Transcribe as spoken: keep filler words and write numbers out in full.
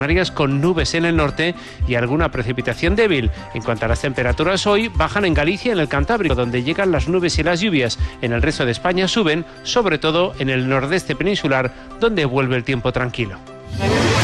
Canarias con nubes en el norte y alguna precipitación débil. En cuanto a las temperaturas, hoy bajan en Galicia y en el Cantábrico, donde llegan las nubes y las lluvias. En el resto de España suben, sobre todo en el nordeste peninsular, donde vuelve el tiempo tranquilo.